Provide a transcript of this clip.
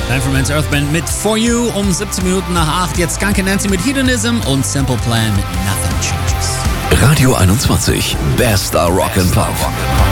Time for Men's Earth Band mit For You um 17 Minuten nach 8. Jetzt Skunk Nancy mit Hedonism und Simple Plan mit Nothing Changes. Radio 21, bester Rock and Pop.